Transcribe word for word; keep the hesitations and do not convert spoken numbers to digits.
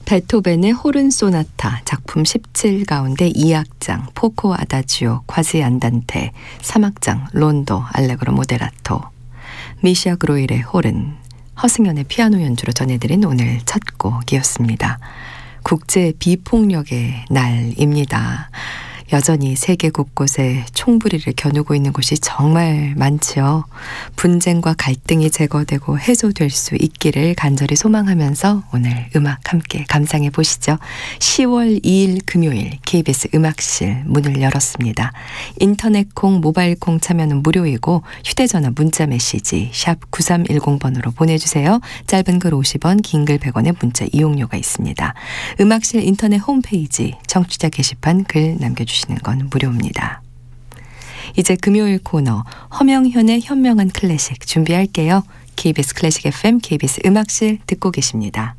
베토벤의 호른 소나타 작품 십칠 가운데 이 악장 포코 아다지오 콰지 안단테, 삼 악장 론도 알레그로 모데라토, 미샤 그로일의 호른, 허승연의 피아노 연주로 전해드린 오늘 첫 곡이었습니다. 국제 비폭력의 날입니다. 여전히 세계 곳곳에 총부리를 겨누고 있는 곳이 정말 많지요. 분쟁과 갈등이 제거되고 해소될 수 있기를 간절히 소망하면서 오늘 음악 함께 감상해 보시죠. 시월 이일 금요일 케이비에스 음악실 문을 열었습니다. 인터넷 콩, 모바일 콩 참여는 무료이고 휴대전화 문자 메시지 샵 구삼일공 번으로 보내주세요. 짧은 글 오십 원, 긴 글 백 원의 문자 이용료가 있습니다. 음악실 인터넷 홈페이지 청취자 게시판 글 남겨주시면 시는 건 무료입니다. 이제 금요일 코너 허명현의 현명한 클래식 준비할게요. 케이비에스 클래식 에프엠, 케이비에스 음악실 듣고 계십니다.